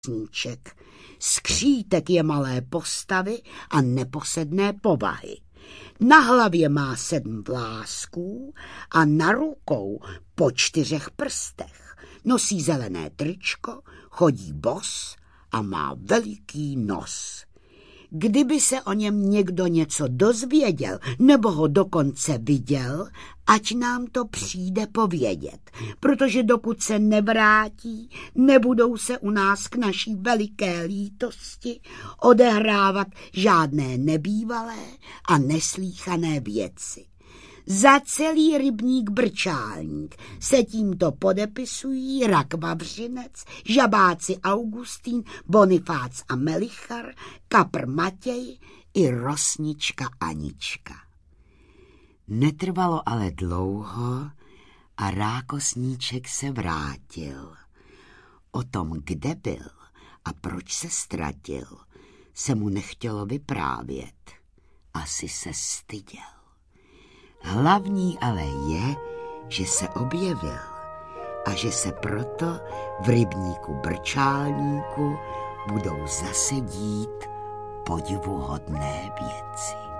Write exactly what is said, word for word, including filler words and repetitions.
Sníček. Skřítek je malé postavy a neposedné povahy. Na hlavě má sedm vlásků a na rukou po čtyřech prstech. Nosí zelené tričko, chodí bos a má veliký nos. Kdyby se o něm někdo něco dozvěděl nebo ho dokonce viděl, ať nám to přijde povědět, protože dokud se nevrátí, nebudou se u nás k naší veliké lítosti odehrávat žádné nebývalé a neslíchané věci. Za celý rybník Brčálník se tímto podepisují Rak Vavřinec, žabáci Augustín, Bonifác a Melichar, Kapr Matěj i Rosnička Anička. Netrvalo ale dlouho a Rákosníček se vrátil. O tom, kde byl a proč se ztratil, se mu nechtělo vyprávět. Asi se styděl. Hlavní ale je, že se objevil a že se proto v rybníku Brčálníku budou zase dít podivuhodné věci.